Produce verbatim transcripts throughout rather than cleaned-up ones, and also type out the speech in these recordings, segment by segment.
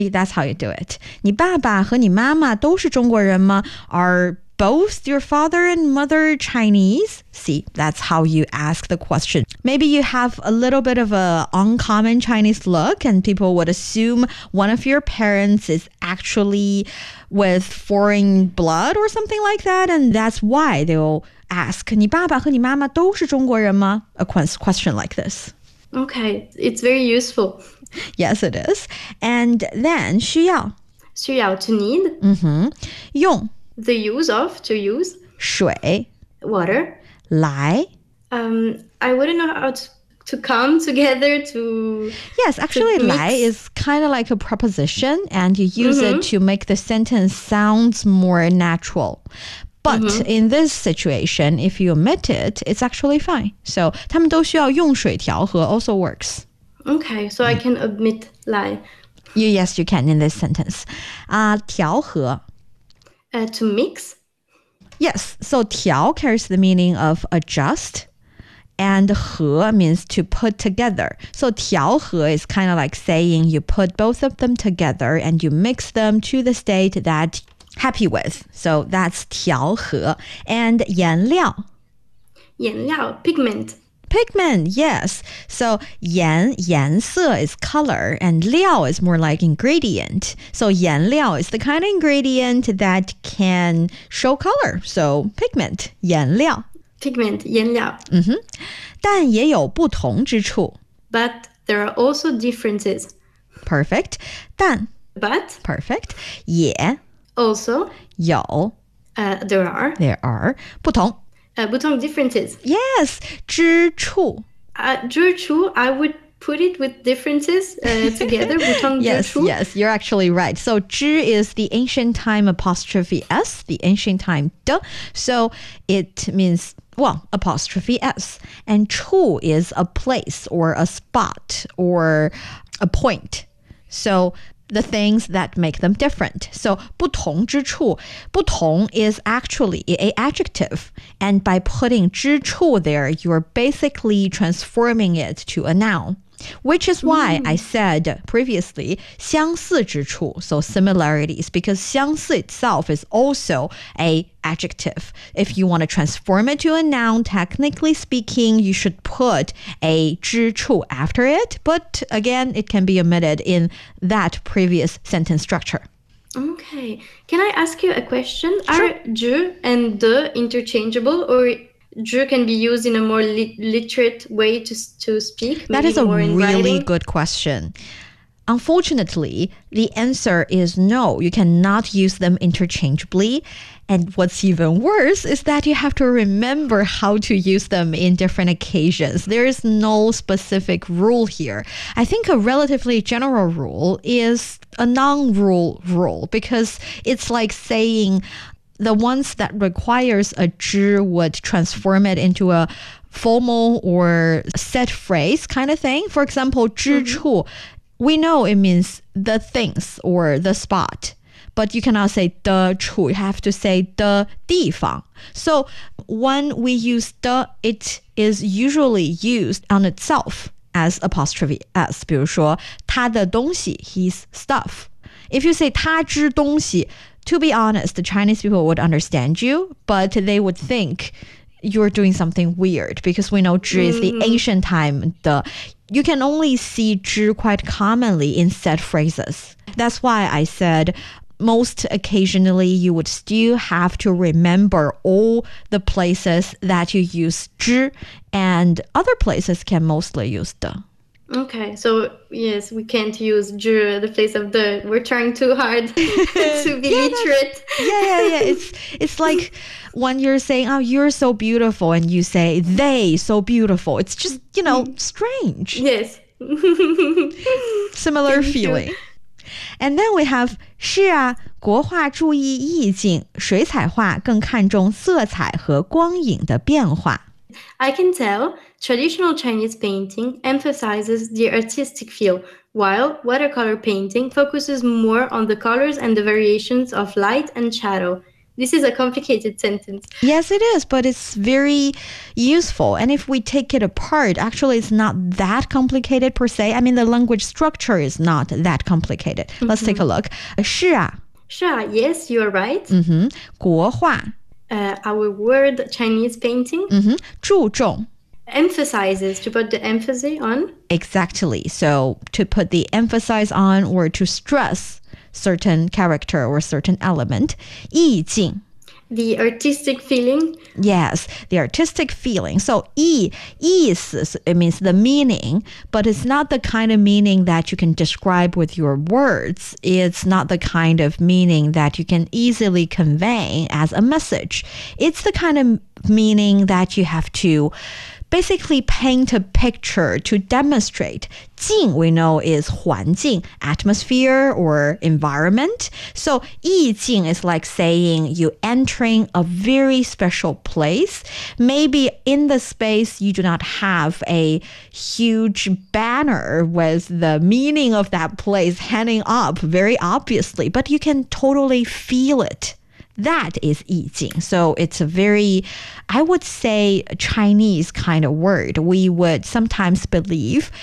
That's how you do it. 你爸爸和你妈妈都是中国人吗？ Are both your father and mother Chinese? See, that's how you ask the question. Maybe you have a little bit of a uncommon Chinese look and people would assume one of your parents is actually with foreign blood or something like that, and that's why they'll ask, 你爸爸和你妈妈都是中国人吗? A question like this. Okay, it's very useful. Yes, it is. And then 需要需要 to need. 嗯哼，用 the use of, to use. 水 water. 来 Um, I wouldn't know how to, to come together to Yes, actually to 来 is kind of like a preposition and you use mm-hmm. it to make the sentence sounds more natural. But mm-hmm. in this situation, if you omit it, it's actually fine. So 他们都需要用水调和 also works. Okay, so I can omit 来. You, yes, you can in this sentence. Uh, 调和 Uh, to mix? Yes, so 调 carries the meaning of adjust. And 和 means to put together. So 调和 is kind of like saying you put both of them together and you mix them to the state that happy with. So that's 调和. And 颜料颜料 pigment. Pigment, yes. So 颜颜色 is color and 料 is more like ingredient. So 颜料 is the kind of ingredient that can show color. So pigment, 颜料 Pigment, 颜料. Mm-hmm. 但也有不同之处 But there are also differences. Perfect. 但 But Perfect. 也 also 有 uh, there are There are 不同 uh, 不同 differences. Yes. 之处 Uh, 之处 I would put it with differences uh, together. 不同之 Yes, 处. yes, you're actually right. So 之 is the ancient time apostrophe s, the ancient time de. So it means, well, apostrophe s. And 处 is a place or a spot or a point. So the things that make them different. So 不同之处, 不同 is actually a adjective. And by putting 之处 there, you're basically transforming it to a noun. Which is why mm. I said previously 相似之处, so similarities, because 相似 itself is also a adjective. If you want to transform it to a noun, technically speaking, you should put a 之处 after it, but again, it can be omitted in that previous sentence structure. Okay. Can I ask you a question? Sure. Are 之 and de interchangeable, or 之 can be used in a more li- literate way to to speak? That is a more in really writing? good question. Unfortunately, the answer is no. You cannot use them interchangeably. And what's even worse is that you have to remember how to use them in different occasions. There is no specific rule here. I think a relatively general rule is a non-rule rule because it's like saying the ones that requires a 之 would transform it into a formal or set phrase kind of thing. For example, 之处, we know it means the things or the spot. But you cannot say 的处. You have to say 的地方. So when we use 的, it is usually used on itself as apostrophe s. 比如说他的东西, his stuff. If you say 他之东西, to be honest, the Chinese people would understand you, but they would think you're doing something weird because we know 之 is the ancient time. The, you can only see 之 quite commonly in set phrases. That's why I said most occasionally you would still have to remember all the places that you use 之, and other places can mostly use 的. Okay, so yes, we can't use 之 at the place of the. We're trying too hard to be yeah, literate. Yeah, yeah, yeah. It's it's like when you're saying, "Oh, you're so beautiful," and you say, "They so beautiful." It's just, you know, strange. Yes. Similar feeling. And then we have 是啊，国画注意意境，水彩画更看重色彩和光影的变化。 I can tell traditional Chinese painting emphasizes the artistic feel, while watercolor painting focuses more on the colors and the variations of light and shadow. this is a complicated sentence. Yes, it is, but it's very useful. And if we take it apart, actually it's not that complicated per se. I mean, the language structure is not that complicated. Mm-hmm. Let's take a look. 是啊. 是啊, yes, you are right. Mm-hmm. 国画. Uh, our word Chinese painting. Mm-hmm. 注重. Emphasizes, to put the emphasis on. Exactly. So to put the emphasis on or to stress certain character or certain element. 意境. The artistic feeling. Yes, the artistic feeling. So 意, 意思, it means the meaning, but it's not the kind of meaning that you can describe with your words. It's not the kind of meaning that you can easily convey as a message. It's the kind of meaning that you have to basically paint a picture to demonstrate. 境 we know is 环境, atmosphere or environment. So 意境 is like saying you entering a very special place. Maybe in the space you do not have a huge banner with the meaning of that place hanging up very obviously, but you can totally feel it. That is 意境. So it's a very, I would say, Chinese kind of word. We would sometimes believe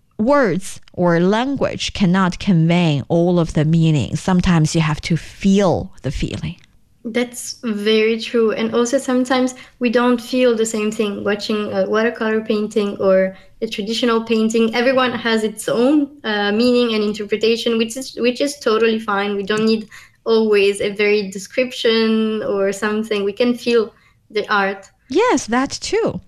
words or language cannot convey all of the meaning. Sometimes you have to feel the feeling. That's very true. And also sometimes we don't feel the same thing watching a watercolor painting or a traditional painting. Everyone has its own uh, meaning and interpretation, which is which is totally fine. We don't need always a very description or something. We can feel the art. Yes, that's true.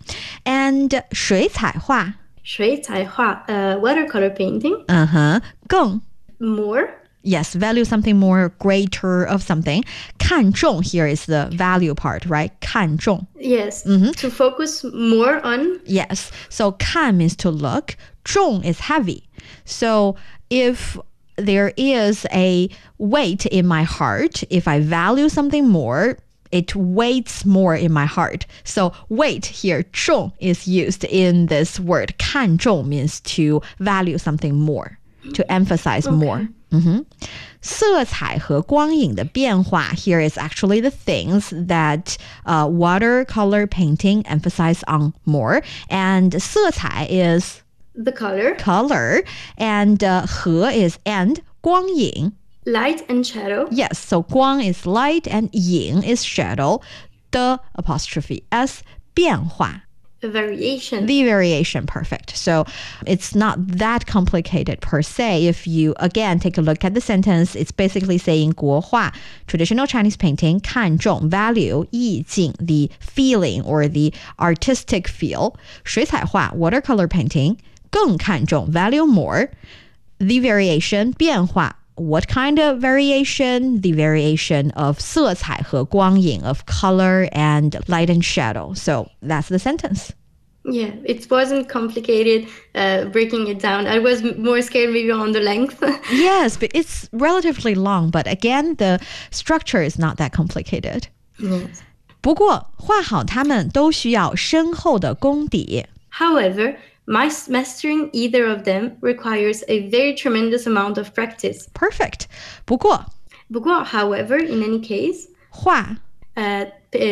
And 水彩画. 水彩画, uh, watercolor painting. Uh-huh. 更. More. Yes, value something more, greater of something. 看重 here is the value part, right? 看重. Yes, mm-hmm. to focus more on. Yes, so 看 means to look. 重 is heavy. So if there is a weight in my heart, if I value something more, it weighs more in my heart. So weight here, 重 is used in this word. 看重 means to value something more, to emphasize okay. more. Mm-hmm. 色彩和光影的变化 here is actually the things that uh, watercolor painting emphasize on more. And 色彩 is the color. Color. And uh, 和 is and. 光影. Light and shadow. Yes, so 光 is light and 影 is shadow. The apostrophe S. 变化. A variation. The variation, perfect. So it's not that complicated per se. If you, again, take a look at the sentence, it's basically saying 国画, traditional Chinese painting, 看重, value, 意境, the feeling or the artistic feel. 水彩画, watercolor painting, 更看重, value more. The variation, 变化. What kind of variation? The variation of 色彩和光影, of color and light and shadow. So that's the sentence. Yeah, it wasn't complicated uh, breaking it down. I was more scared maybe on the length. Yes, but it's relatively long. But again, the structure is not that complicated. Yes. 不过画好它们都需要深厚的功底. However, mastering either of them requires a very tremendous amount of practice. Perfect. 不过, 不过, however, in any case, 画, uh,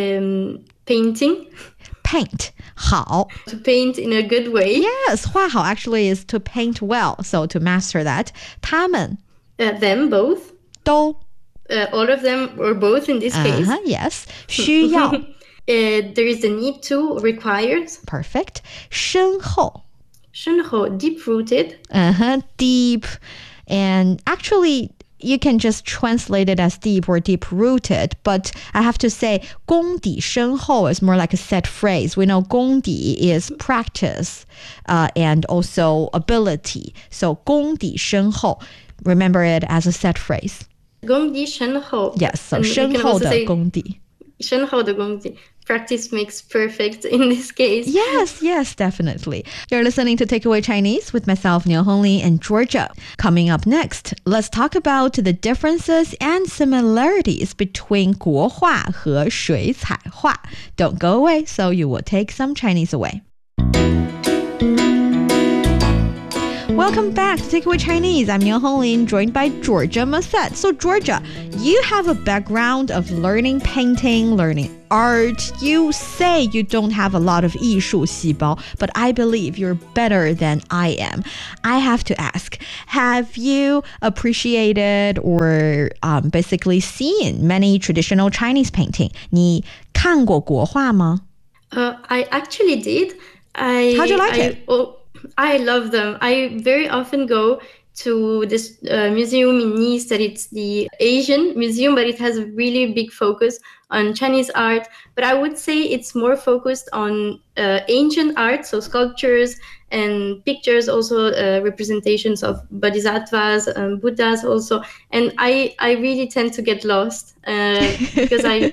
um, painting, paint, 好. To paint in a good way. Yes, 画好 actually is to paint well. So to master that, 他们, uh, them both, 都, uh, all of them or both in this case. Uh-huh, yes. 需要. Uh, there is a need to, requires. Perfect. 深厚. 深厚, deep-rooted. Uh-huh, deep. And actually, you can just translate it as deep or deep-rooted. But I have to say, 功底深厚 is more like a set phrase. We know 功底 is practice uh, and also ability. So 功底深厚, remember it as a set phrase. 功底深厚. Yes, so 深厚的功底. 深厚的功底. Practice makes perfect in this case. Yes, yes, definitely. You're listening to Takeaway Chinese with myself, Niu Hongli, and Georgia. Coming up next, let's talk about the differences and similarities between 国画和水彩画. Don't go away, so you will take some Chinese away. Welcome back to Takeaway Chinese. I'm Nian Honglin, joined by Georgia Massette. So Georgia, you have a background of learning painting, learning art. You say you don't have a lot of 艺术细胞, but I believe you're better than I am. I have to ask, have you appreciated or um, basically seen many traditional Chinese painting? 你看过国画吗? Uh, I actually did. I, How'd you like I, it? Oh, I love them. I very often go to this uh, museum in Nice that it's the Asian museum, but it has a really big focus on Chinese art. But I would say it's more focused on uh, ancient art, so sculptures and pictures, also uh, representations of bodhisattvas, um, Buddhas also. And I, I really tend to get lost uh, because I,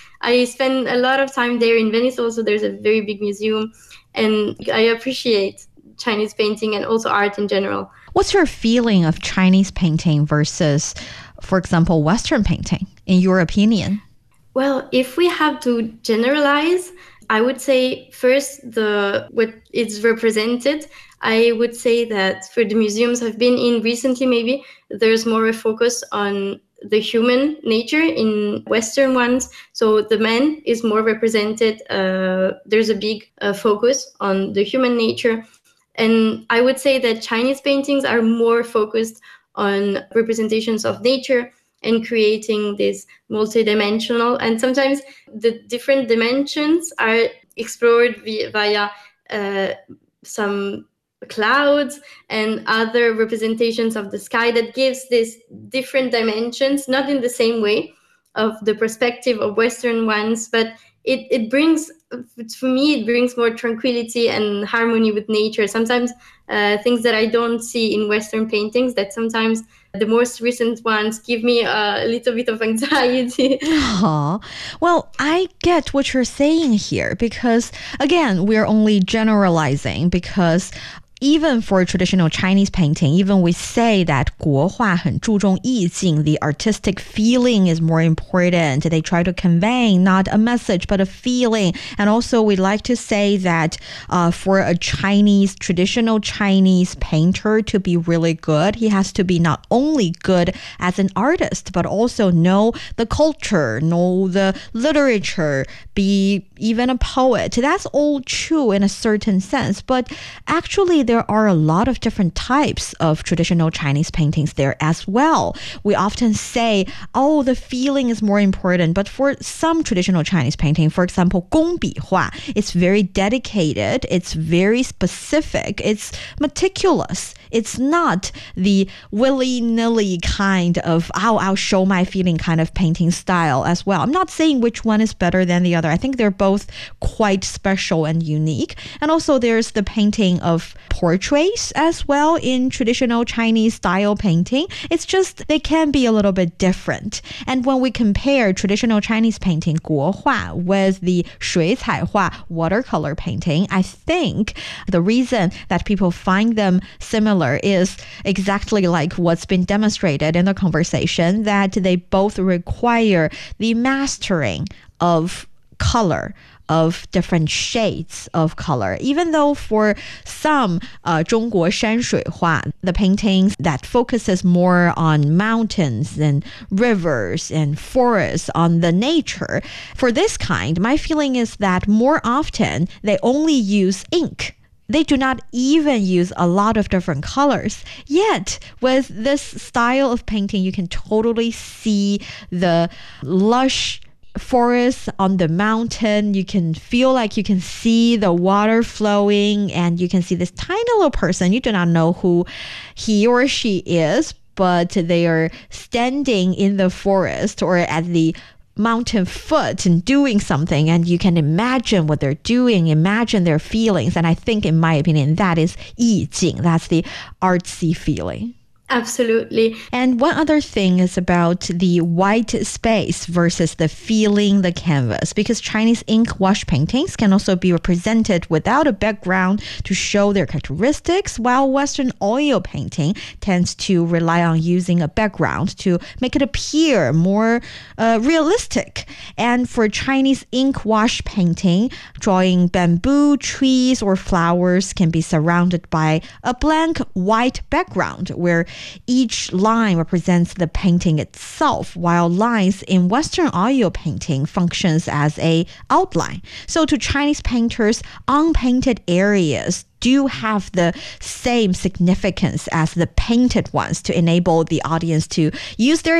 I spend a lot of time there in Venice. Also, there's a very big museum, and I appreciate Chinese painting and also art in general. What's your feeling of Chinese painting versus, for example, Western painting, in your opinion? Well, if we have to generalize, I would say first the what is represented. I would say that for the museums I've been in recently, maybe there's more a focus on the human nature in Western ones. So the man is more represented. Uh, there's a big uh, focus on the human nature. And I would say that Chinese paintings are more focused on representations of nature and creating this multidimensional. And sometimes the different dimensions are explored via, via uh, some clouds and other representations of the sky that gives these different dimensions, not in the same way of the perspective of Western ones, but it, it brings, for me, it brings more tranquility and harmony with nature. Sometimes uh, things that I don't see in Western paintings, that sometimes the most recent ones give me a little bit of anxiety. Aww. Well, I get what you're saying here because, again, we're only generalizing because even for traditional Chinese painting, even we say that 国画很注重意境, the artistic feeling is more important. They try to convey not a message, but a feeling. And also we like to say that uh, for a Chinese, traditional Chinese painter to be really good, he has to be not only good as an artist, but also know the culture, know the literature, be even a poet. That's all true in a certain sense. But actually, there are a lot of different types of traditional Chinese paintings there as well. We often say, oh, the feeling is more important. But for some traditional Chinese painting, for example, 工笔画, it's very dedicated. It's very specific. It's meticulous. It's not the willy-nilly kind of, oh, I'll show my feeling kind of painting style as well. I'm not saying which one is better than the other. I think they're both quite special and unique. And also there's the painting of portraits as well in traditional Chinese style painting. It's just they can be a little bit different. And when we compare traditional Chinese painting 国画 with the 水彩画 watercolor painting, I think the reason that people find them similar is exactly like what's been demonstrated in the conversation, that they both require the mastering of color, of different shades of color. Even though for some uh, 中国山水画, the paintings that focuses more on mountains and rivers and forests, on the nature, for this kind, my feeling is that more often they only use ink. They do not even use a lot of different colors. Yet, with this style of painting, you can totally see the lush forest on the mountain. You can feel like you can see the water flowing, and you can see this tiny little person. You do not know who he or she is, but they are standing in the forest or at the mountain foot and doing something, and you can imagine what they're doing, imagine their feelings. And I think, in my opinion, that is 意境. That's the artsy feeling. Absolutely. And one other thing is about the white space versus the filling the canvas, because Chinese ink wash paintings can also be represented without a background to show their characteristics, while Western oil painting tends to rely on using a background to make it appear more uh, realistic. And for Chinese ink wash painting, drawing bamboo, trees, or flowers can be surrounded by a blank white background where each line represents the painting itself, while lines in Western oil painting functions as a outline. So to Chinese painters, unpainted areas do have the same significance as the painted ones to enable the audience to use their